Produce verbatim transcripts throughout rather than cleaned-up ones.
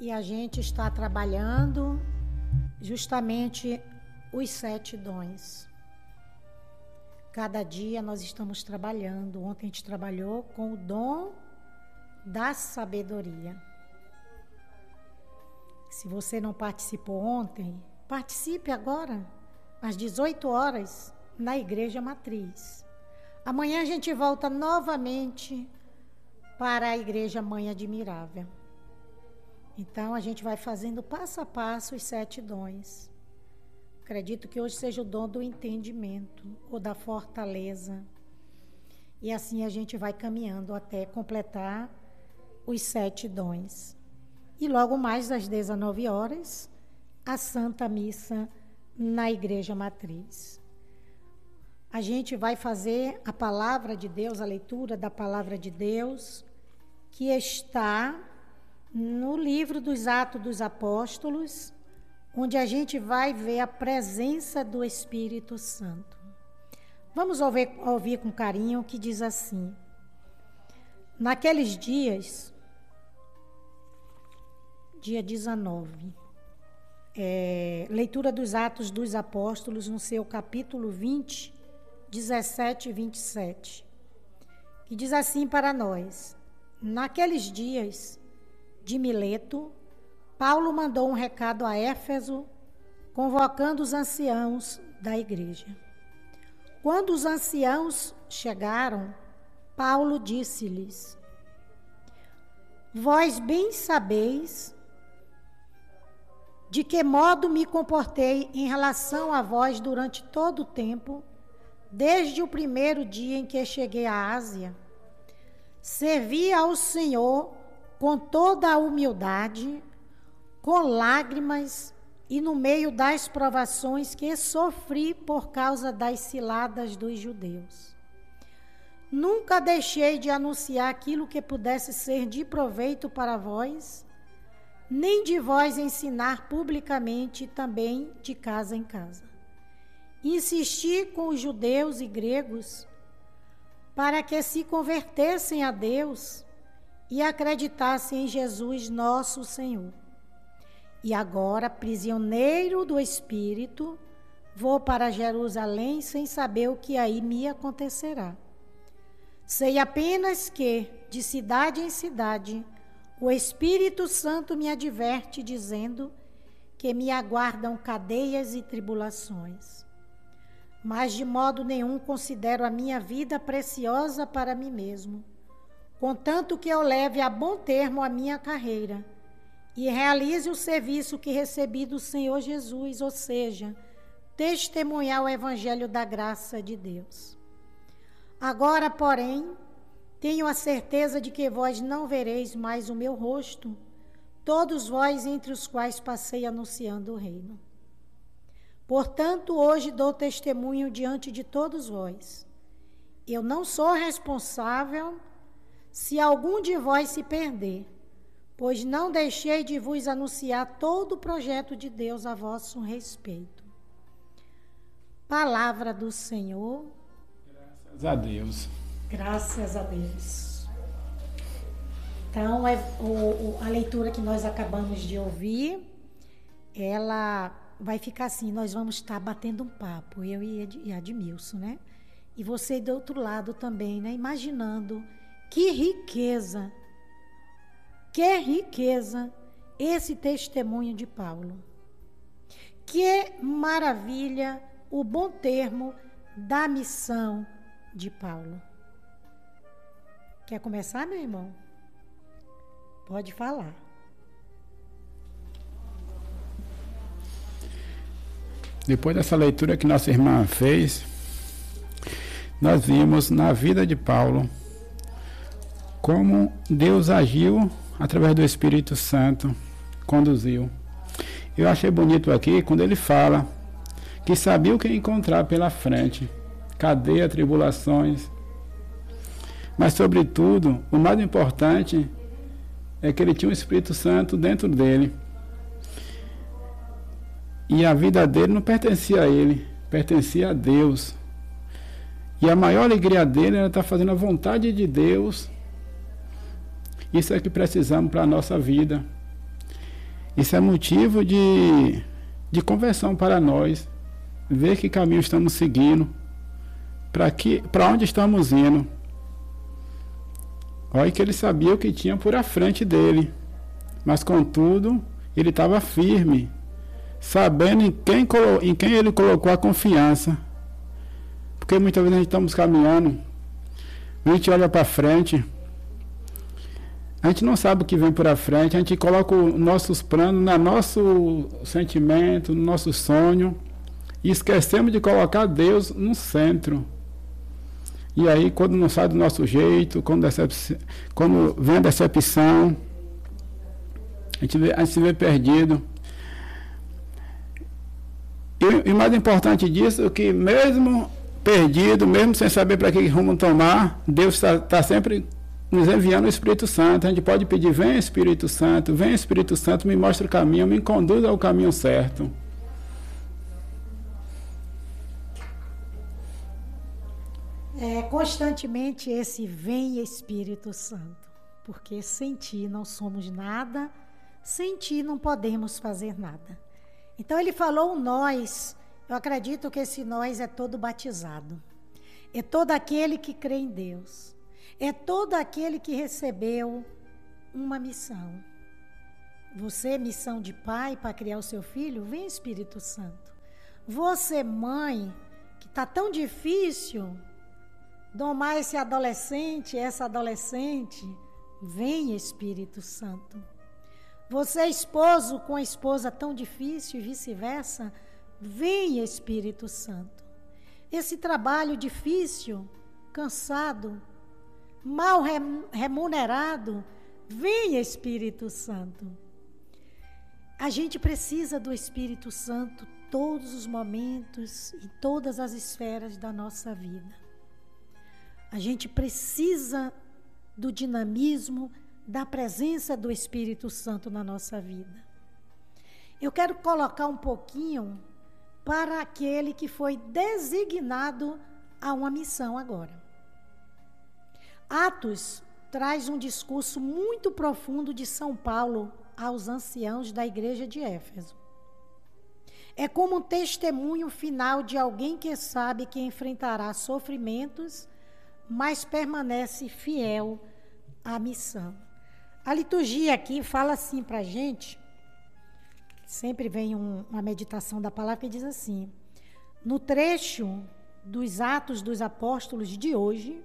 E a gente está trabalhando justamente os sete dons. Cada dia nós estamos trabalhando. Ontem a gente trabalhou com o dom da sabedoria. Se você não participou ontem, participe agora, às dezoito horas, na Igreja Matriz. Amanhã a gente volta novamente para a Igreja Mãe Admirável. Então, a gente vai fazendo passo a passo os sete dons. Acredito que hoje seja o dom do entendimento ou da fortaleza. E assim a gente vai caminhando até completar os sete dons. E logo mais às dezenove horas, a Santa Missa na Igreja Matriz. A gente vai fazer a palavra de Deus, a leitura da palavra de Deus, que está no livro dos Atos dos Apóstolos, onde a gente vai ver a presença do Espírito Santo. Vamos ouvir, ouvir com carinho o que diz assim. Naqueles dias, dia dezenove, é, leitura dos Atos dos Apóstolos, no seu capítulo vinte, dezessete e vinte e sete, que diz assim para nós: naqueles dias de Mileto, Paulo mandou um recado a Éfeso, convocando os anciãos da igreja. Quando os anciãos chegaram, Paulo disse-lhes: vós bem sabeis de que modo me comportei em relação a vós durante todo o tempo, desde o primeiro dia em que cheguei à Ásia. Servi ao Senhor com toda a humildade, com lágrimas e no meio das provações que sofri por causa das ciladas dos judeus. Nunca deixei de anunciar aquilo que pudesse ser de proveito para vós, nem de vós ensinar publicamente, também de casa em casa. Insisti com os judeus e gregos para que se convertessem a Deus e acreditassem em Jesus nosso Senhor. E agora, prisioneiro do Espírito, vou para Jerusalém sem saber o que aí me acontecerá. Sei apenas que, de cidade em cidade, o Espírito Santo me adverte, dizendo que me aguardam cadeias e tribulações. Mas de modo nenhum considero a minha vida preciosa para mim mesmo, contanto que eu leve a bom termo a minha carreira e realize o serviço que recebi do Senhor Jesus, ou seja, testemunhar o evangelho da graça de Deus. Agora, porém, tenho a certeza de que vós não vereis mais o meu rosto, todos vós entre os quais passei anunciando o reino. Portanto, hoje dou testemunho diante de todos vós. Eu não sou responsável se algum de vós se perder, pois não deixei de vos anunciar todo o projeto de Deus a vosso respeito. Palavra do Senhor. Graças a Deus. Graças a Deus. Então, é, o, o, a leitura que nós acabamos de ouvir, ela vai ficar assim, nós vamos estar batendo um papo, eu e, Ed, e Admilson, né? E você do outro lado também, né? Imaginando que riqueza, que riqueza esse testemunho de Paulo. Que maravilha o bom termo da missão de Paulo. Quer começar, meu irmão? Pode falar. Depois dessa leitura que nossa irmã fez, nós vimos na vida de Paulo como Deus agiu através do Espírito Santo, conduziu. Eu achei bonito aqui quando ele fala que sabia o que encontrar pela frente, cadeia, tribulações, mas sobretudo, o mais importante é que ele tinha o Espírito Santo dentro dele. E a vida dele não pertencia a ele, pertencia a Deus. E a maior alegria dele era estar fazendo a vontade de Deus. Isso é que precisamos para a nossa vida. Isso é motivo de, de conversão para nós, ver que caminho estamos seguindo, para que, para onde estamos indo. Olha que ele sabia o que tinha por à frente dele, mas contudo, ele estava firme, sabendo em quem, em quem ele colocou a confiança. Porque muitas vezes a gente estamos caminhando, a gente olha para frente, a gente não sabe o que vem por à frente, a gente coloca os nossos planos no nosso sentimento, no nosso sonho, e esquecemos de colocar Deus no centro. E aí, quando não sai do nosso jeito, quando, decep... quando vem a decepção, a gente, vê, a gente se vê perdido. E o mais importante disso é que mesmo perdido, mesmo sem saber para que rumo tomar, Deus está tá sempre nos enviando o Espírito Santo. A gente pode pedir: vem Espírito Santo, vem Espírito Santo, me mostra o caminho, me conduza ao caminho certo. É constantemente esse vem Espírito Santo, porque sem ti não somos nada, sem ti não podemos fazer nada. Então ele falou nós, eu acredito que esse nós é todo batizado, é todo aquele que crê em Deus, é todo aquele que recebeu uma missão. Você, missão de pai para criar o seu filho, vem Espírito Santo. Você, mãe, que está tão difícil domar esse adolescente, essa adolescente, vem Espírito Santo. Você, esposo, com a esposa tão difícil e vice-versa, vem Espírito Santo. Esse trabalho difícil, cansado, mal remunerado, vem Espírito Santo. A gente precisa do Espírito Santo todos os momentos e todas as esferas da nossa vida. A gente precisa do dinamismo, da presença do Espírito Santo na nossa vida. Eu quero colocar um pouquinho para aquele que foi designado a uma missão agora. Atos traz um discurso muito profundo de São Paulo aos anciãos da igreja de Éfeso. É como um testemunho final de alguém que sabe que enfrentará sofrimentos, mas permanece fiel à missão. A liturgia aqui fala assim para a gente, sempre vem um, uma meditação da palavra que diz assim: no trecho dos Atos dos Apóstolos de hoje,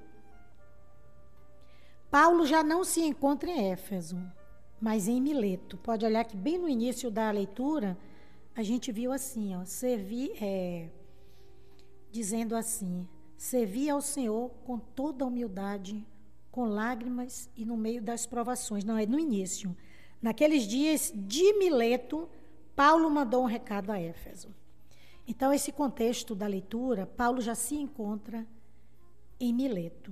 Paulo já não se encontra em Éfeso, mas em Mileto. Pode olhar que bem no início da leitura, a gente viu assim, ó, servi, é, dizendo assim: servi ao Senhor com toda a humildade, com lágrimas e no meio das provações. Não, é no início. Naqueles dias de Mileto, Paulo mandou um recado a Éfeso. Então, esse contexto da leitura, Paulo já se encontra em Mileto.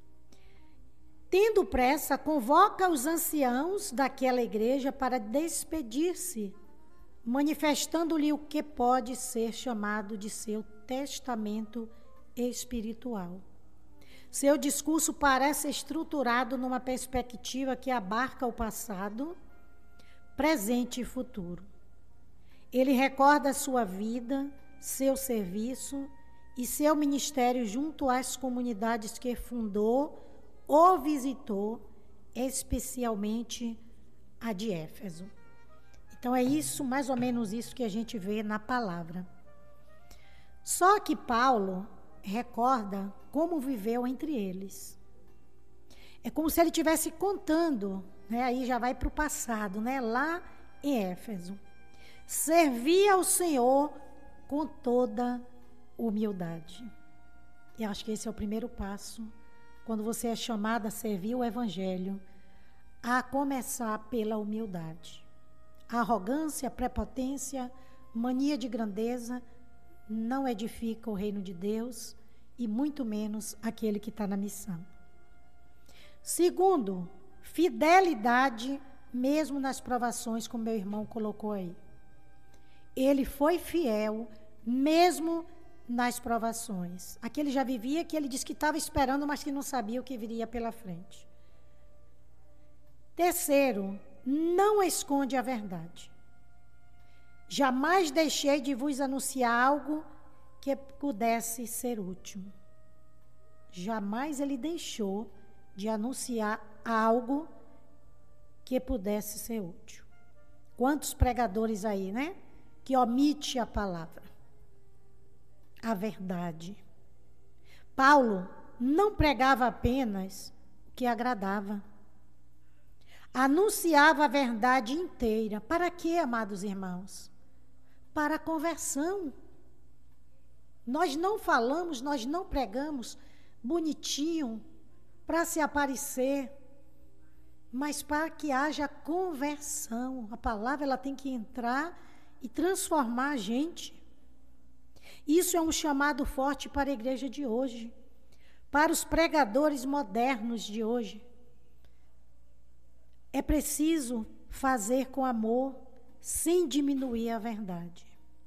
Tendo pressa, convoca os anciãos daquela igreja para despedir-se, manifestando-lhe o que pode ser chamado de seu testamento espiritual. Seu discurso parece estruturado numa perspectiva que abarca o passado, presente e futuro. Ele recorda sua vida, seu serviço e seu ministério junto às comunidades que fundou ou visitou, especialmente a de Éfeso. Então é isso, mais ou menos isso que a gente vê na palavra. Só que Paulo recorda como viveu entre eles. É como se ele estivesse contando, né? Aí já vai para o passado, né? Lá em Éfeso. Servia ao Senhor com toda humildade. E acho que esse é o primeiro passo, quando você é chamado a servir o Evangelho, a começar pela humildade. A arrogância, a prepotência, mania de grandeza não edifica o reino de Deus e muito menos aquele que está na missão. Segundo, fidelidade mesmo nas provações, como meu irmão colocou aí. Ele foi fiel mesmo nas provações. Aqui ele já vivia, que ele disse que estava esperando, mas que não sabia o que viria pela frente. Terceiro, não esconde a verdade. Jamais deixei de vos anunciar algo que pudesse ser útil. Jamais ele deixou de anunciar algo que pudesse ser útil. Quantos pregadores aí, né? Que omite a palavra, a verdade. Paulo não pregava apenas o que agradava. Anunciava a verdade inteira. Para quê, amados irmãos? Para a conversão. Nós não falamos, nós não pregamos bonitinho para se aparecer, mas para que haja conversão. A palavra ela tem que entrar e transformar a gente. Isso é um chamado forte para a igreja de hoje, para os pregadores modernos de hoje. É preciso fazer com amor, sem diminuir a verdade.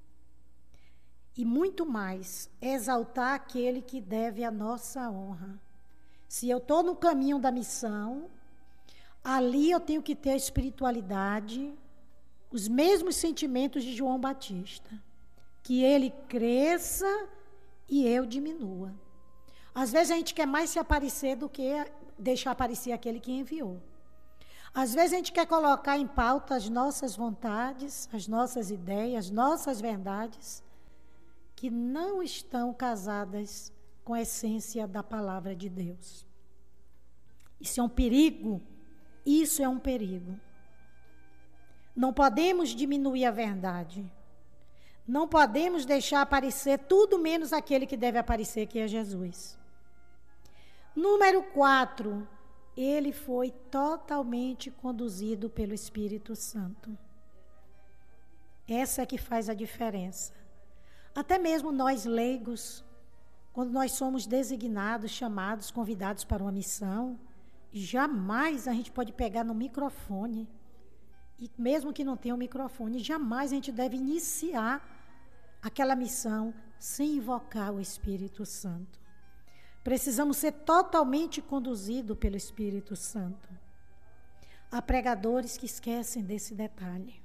E muito mais, exaltar aquele que deve a nossa honra. Se eu estou no caminho da missão, ali eu tenho que ter a espiritualidade, os mesmos sentimentos de João Batista. Que ele cresça e eu diminua. Às vezes a gente quer mais se aparecer do que deixar aparecer aquele que enviou. Às vezes a gente quer colocar em pauta as nossas vontades, as nossas ideias, as nossas verdades, que não estão casadas com a essência da palavra de Deus. Isso é um perigo. Isso é um perigo. Não podemos diminuir a verdade. Não podemos deixar aparecer tudo menos aquele que deve aparecer, que é Jesus. Número quatro, ele foi totalmente conduzido pelo Espírito Santo. Essa é que faz a diferença. Até mesmo nós leigos, quando nós somos designados, chamados, convidados para uma missão, jamais a gente pode pegar no microfone, e mesmo que não tenha um microfone, jamais a gente deve iniciar aquela missão sem invocar o Espírito Santo. Precisamos ser totalmente conduzidos pelo Espírito Santo. Há pregadores que esquecem desse detalhe.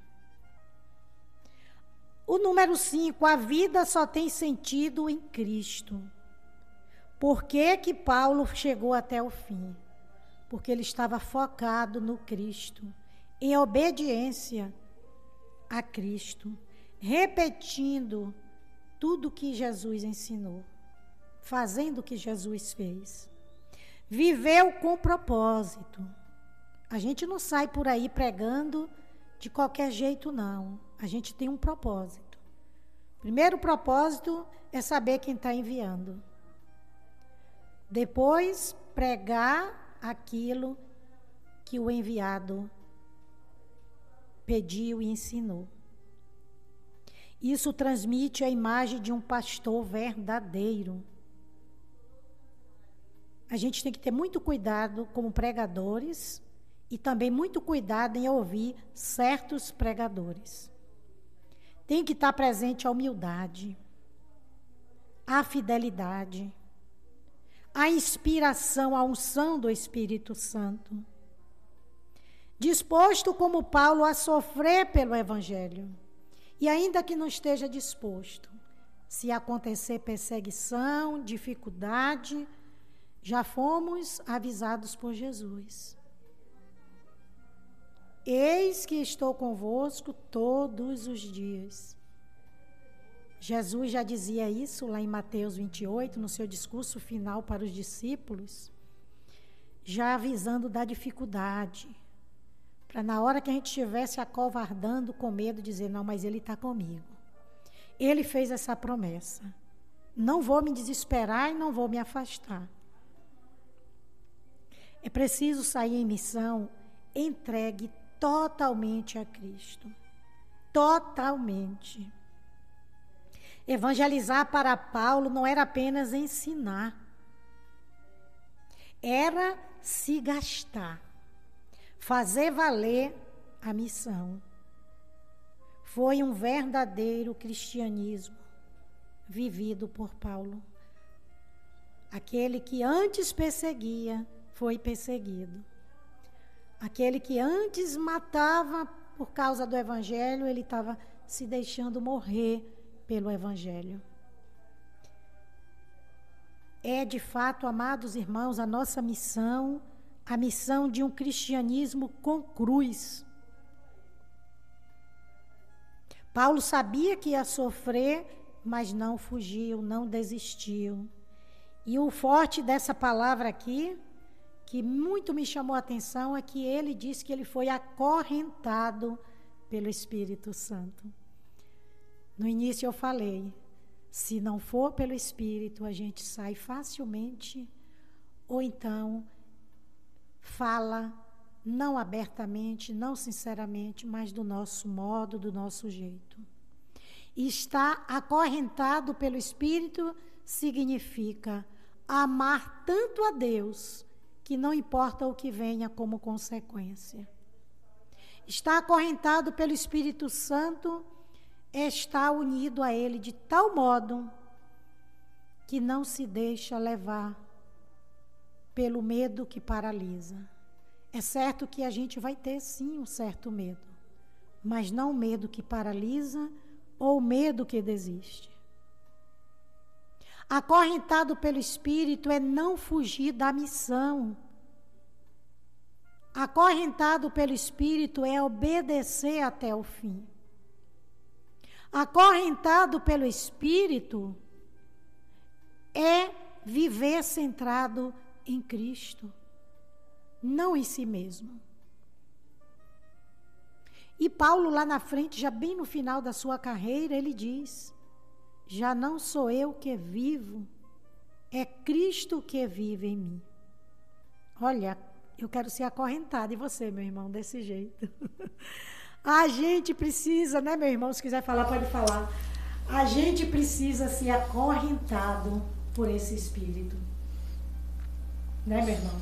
O número cinco, a vida só tem sentido em Cristo. Por que que Paulo chegou até o fim? Porque ele estava focado no Cristo, em obediência a Cristo, repetindo tudo que Jesus ensinou, fazendo o que Jesus fez. Viveu com propósito. A gente não sai por aí pregando de qualquer jeito, não. A gente tem um propósito. Primeiro propósito é saber quem está enviando. Depois, pregar aquilo que o enviado pediu e ensinou. Isso transmite a imagem de um pastor verdadeiro. A gente tem que ter muito cuidado como pregadores e também muito cuidado em ouvir certos pregadores. Tem que estar presente a humildade, a fidelidade, a inspiração, a unção do Espírito Santo. Disposto como Paulo a sofrer pelo Evangelho. E ainda que não esteja disposto, se acontecer perseguição, dificuldade, já fomos avisados por Jesus. Eis que estou convosco todos os dias. Jesus já dizia isso lá em Mateus vinte e oito, no seu discurso final para os discípulos, já avisando da dificuldade, para na hora que a gente estivesse acovardando com medo, dizer, não, mas ele está comigo. Ele fez essa promessa. Não vou me desesperar e não vou me afastar. É preciso sair em missão entregue totalmente a Cristo. Totalmente. Evangelizar para Paulo não era apenas ensinar. Era se gastar. Fazer valer a missão. Foi um verdadeiro cristianismo vivido por Paulo. Aquele que antes perseguia, foi perseguido. Aquele que antes matava por causa do evangelho, ele estava se deixando morrer pelo Evangelho. É, de fato, amados irmãos, a nossa missão, a missão de um cristianismo com cruz. Paulo sabia que ia sofrer, mas não fugiu, não desistiu. E o forte dessa palavra aqui, que muito me chamou a atenção, é que ele disse que ele foi acorrentado pelo Espírito Santo. No início eu falei, se não for pelo Espírito, a gente sai facilmente, ou então fala, não abertamente, não sinceramente, mas do nosso modo, do nosso jeito. E estar acorrentado pelo Espírito significa amar tanto a Deus, que não importa o que venha como consequência. Estar acorrentado pelo Espírito Santo é estar unido a Ele de tal modo que não se deixa levar pelo medo que paralisa. É certo que a gente vai ter, sim, um certo medo, mas não o medo que paralisa ou o medo que desiste. Acorrentado pelo Espírito é não fugir da missão. Acorrentado pelo Espírito é obedecer até o fim. Acorrentado pelo Espírito é viver centrado em Cristo, não em si mesmo. E Paulo, lá na frente, já bem no final da sua carreira, ele diz: já não sou eu que vivo, é Cristo que vive em mim. Olha, eu quero ser acorrentada, e você, meu irmão, desse jeito. A gente precisa, né, meu irmão, se quiser falar, pode falar. A gente precisa ser acorrentado por esse Espírito. Né, meu irmão?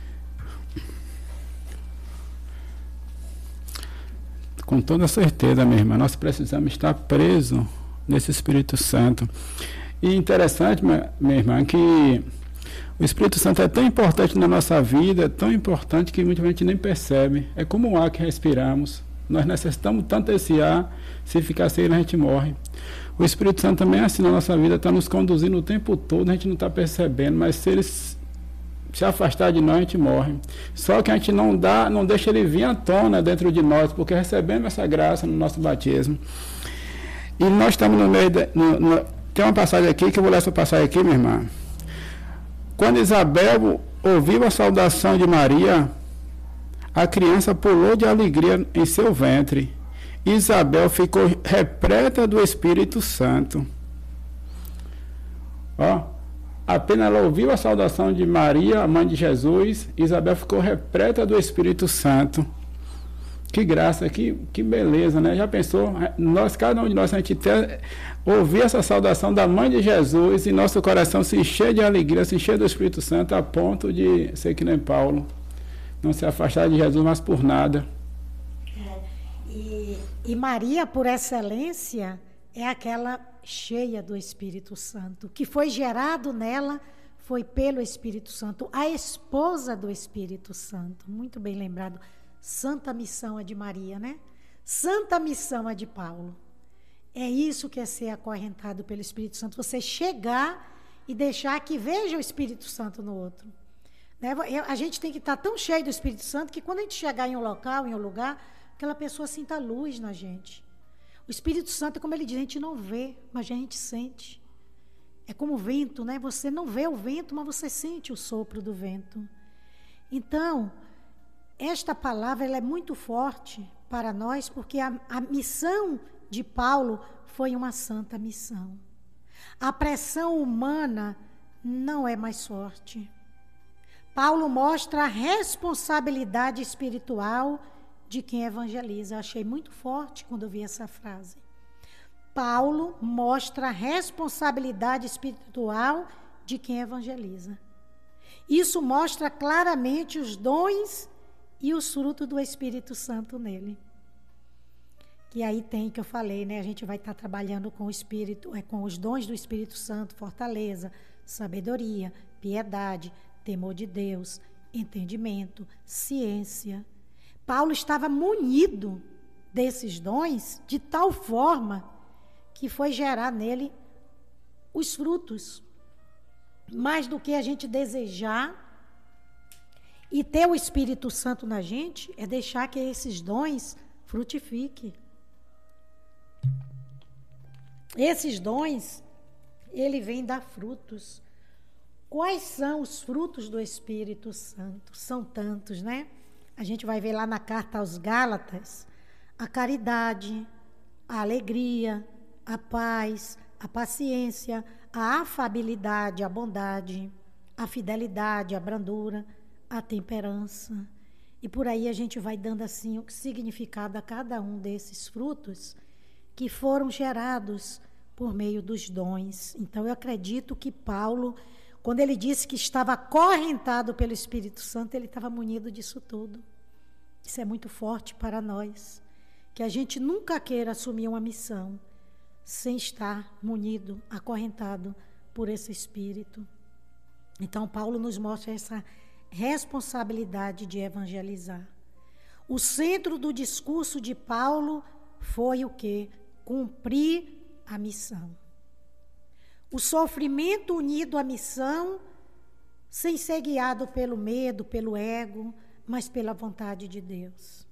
Com toda certeza, minha irmã, nós precisamos estar presos nesse Espírito Santo. E interessante, minha, minha irmã, que o Espírito Santo é tão importante na nossa vida, é tão importante que muita gente nem percebe. É como o ar que respiramos. Nós necessitamos tanto desse ar, se ficar sem ele a gente morre. O Espírito Santo também é assim na nossa vida, está nos conduzindo o tempo todo, a gente não está percebendo, mas se ele se afastar de nós, a gente morre. Só que a gente não dá, não deixa ele vir à tona dentro de nós, porque recebemos essa graça no nosso batismo. E nós estamos no meio, de, no, no, tem uma passagem aqui, que eu vou ler essa passagem aqui, minha irmã. Quando Isabel ouviu a saudação de Maria, a criança pulou de alegria em seu ventre. Isabel ficou repleta do Espírito Santo. Ó, apenas ela ouviu a saudação de Maria, a mãe de Jesus, Isabel ficou repleta do Espírito Santo. Que graça, que, que beleza, né? Já pensou? Nós, cada um de nós, a gente ter, ouvir essa saudação da mãe de Jesus e nosso coração se encher de alegria, se encher do Espírito Santo, a ponto de ser que nem Paulo, não se afastar de Jesus, mas por nada. É, e, e Maria, por excelência, é aquela cheia do Espírito Santo. O que foi gerado nela foi pelo Espírito Santo, a esposa do Espírito Santo. Muito bem lembrado. Santa missão é de Maria, né? Santa missão é de Paulo. É isso que é ser acorrentado pelo Espírito Santo. Você chegar e deixar que veja o Espírito Santo no outro. Né? A gente tem que estar tão cheio do Espírito Santo que quando a gente chegar em um local, em um lugar, aquela pessoa sinta luz na gente. O Espírito Santo, como ele diz, a gente não vê, mas a gente sente. É como o vento, né? Você não vê o vento, mas você sente o sopro do vento. Então, esta palavra ela é muito forte para nós, porque a, a missão de Paulo foi uma santa missão. A pressão humana não é mais forte. Paulo mostra a responsabilidade espiritual de quem evangeliza. Eu achei muito forte quando eu vi essa frase. Paulo mostra a responsabilidade espiritual de quem evangeliza. Isso mostra claramente os dons e os frutos do Espírito Santo nele. Que aí tem, que eu falei, né? A gente vai estar trabalhando com o Espírito, é, com os dons do Espírito Santo, fortaleza, sabedoria, piedade, temor de Deus, entendimento, ciência. Paulo estava munido desses dons de tal forma que foi gerar nele os frutos. Mais do que a gente desejar e ter o Espírito Santo na gente, é deixar que esses dons frutifiquem. Esses dons, ele vem dar frutos. Quais são os frutos do Espírito Santo? São tantos, né? A gente vai ver lá na carta aos Gálatas, a caridade, a alegria, a paz, a paciência, a afabilidade, a bondade, a fidelidade, a brandura, a temperança. E por aí a gente vai dando assim o significado a cada um desses frutos que foram gerados por meio dos dons. Então eu acredito que Paulo, quando ele disse que estava acorrentado pelo Espírito Santo, ele estava munido disso tudo. Isso é muito forte para nós, que a gente nunca queira assumir uma missão sem estar munido, acorrentado por esse Espírito. Então Paulo nos mostra essa responsabilidade de evangelizar. O centro do discurso de Paulo foi o quê? Cumprir a missão. O sofrimento unido à missão, sem ser guiado pelo medo, pelo ego, mas pela vontade de Deus.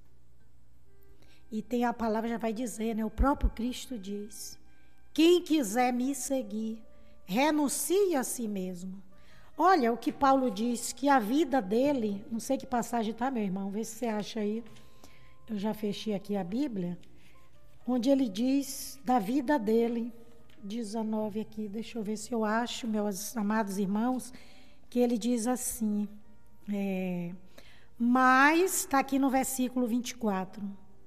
E tem a palavra, já vai dizer, né? O próprio Cristo diz: quem quiser me seguir, renuncie a si mesmo. Olha o que Paulo diz, que a vida dele, não sei que passagem está, meu irmão, vê se você acha aí. Eu já fechei aqui a Bíblia, onde ele diz da vida dele, dezenove aqui, deixa eu ver se eu acho, meus amados irmãos, que ele diz assim, é, mas, está aqui no versículo vinte e quatro,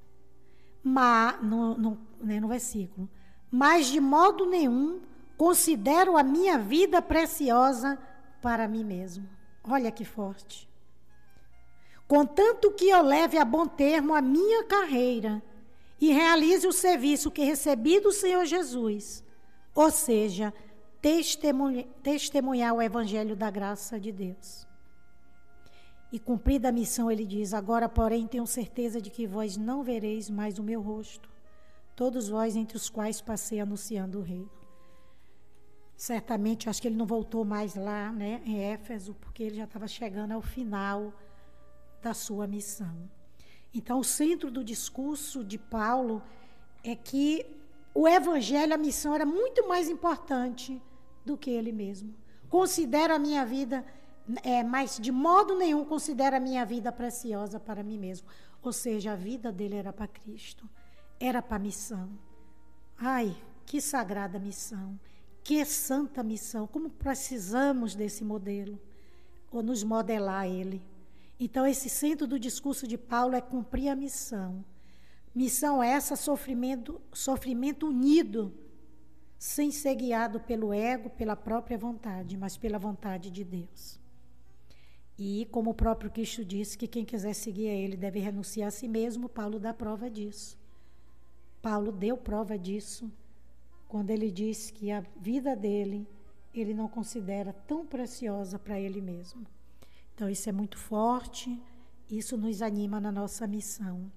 mas, no, no, né, no versículo, mas de modo nenhum considero a minha vida preciosa para mim mesmo. Olha que forte. Contanto que eu leve a bom termo a minha carreira e realize o serviço que recebi do Senhor Jesus, ou seja, testemunha, testemunhar o evangelho da graça de Deus. E cumprida a missão, ele diz: agora, porém, tenho certeza de que vós não vereis mais o meu rosto, todos vós entre os quais passei anunciando o reino. Certamente, acho que ele não voltou mais lá, né, em Éfeso, porque ele já estava chegando ao final da sua missão. Então, o centro do discurso de Paulo é que o evangelho, a missão, era muito mais importante do que ele mesmo. Considero a minha vida, é, mas de modo nenhum considero a minha vida preciosa para mim mesmo. Ou seja, a vida dele era para Cristo, era para a missão. Ai, que sagrada missão, que santa missão, como precisamos desse modelo, ou nos modelar ele. Então, esse centro do discurso de Paulo é cumprir a missão. Missão essa, sofrimento, sofrimento unido, sem ser guiado pelo ego, pela própria vontade, mas pela vontade de Deus. E, como o próprio Cristo disse, que quem quiser seguir a ele deve renunciar a si mesmo, Paulo dá prova disso. Paulo deu prova disso quando ele disse que a vida dele, ele não considera tão preciosa para ele mesmo. Então, isso é muito forte, isso nos anima na nossa missão.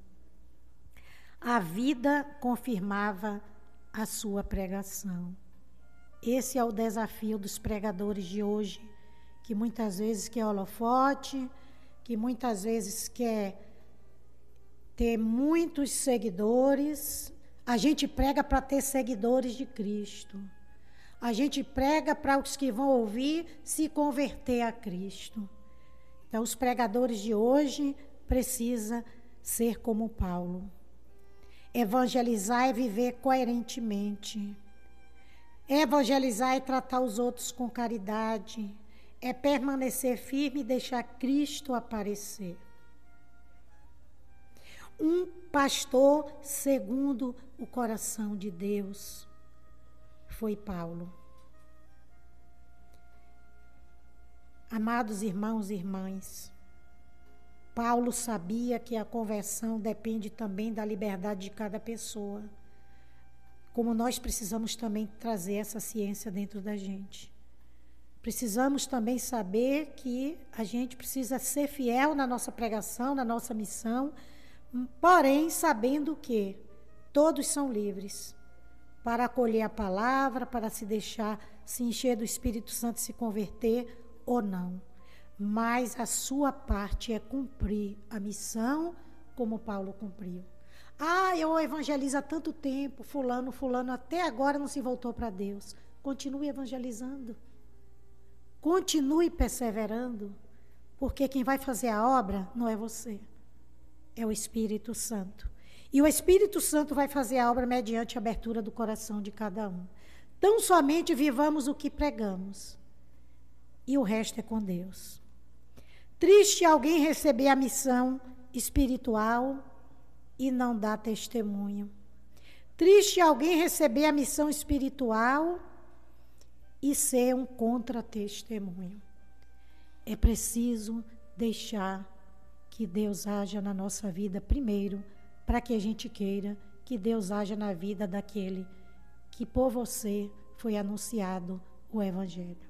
A vida confirmava a sua pregação. Esse é o desafio dos pregadores de hoje, que muitas vezes quer holofote, que muitas vezes quer ter muitos seguidores. A gente prega para ter seguidores de Cristo. A gente prega para os que vão ouvir se converter a Cristo. Então, os pregadores de hoje precisam ser como Paulo. Evangelizar é viver coerentemente. Evangelizar é tratar os outros com caridade. É permanecer firme e deixar Cristo aparecer. Um pastor segundo o coração de Deus foi Paulo. Amados irmãos e irmãs, Paulo sabia que a conversão depende também da liberdade de cada pessoa, como nós precisamos também trazer essa ciência dentro da gente. Precisamos também saber que a gente precisa ser fiel na nossa pregação, na nossa missão, porém sabendo que todos são livres para acolher a palavra, para se deixar se encher do Espírito Santo e se converter ou não. Mas a sua parte é cumprir a missão como Paulo cumpriu. Ah, eu evangelizo há tanto tempo, fulano, fulano, até agora não se voltou para Deus. Continue evangelizando. Continue perseverando, porque quem vai fazer a obra não é você, é o Espírito Santo. E o Espírito Santo vai fazer a obra mediante a abertura do coração de cada um. Tão somente vivamos o que pregamos, e o resto é com Deus. Triste alguém receber a missão espiritual e não dar testemunho. Triste alguém receber a missão espiritual e ser um contra-testemunho. É preciso deixar que Deus haja na nossa vida primeiro, para que a gente queira que Deus haja na vida daquele que por você foi anunciado o Evangelho.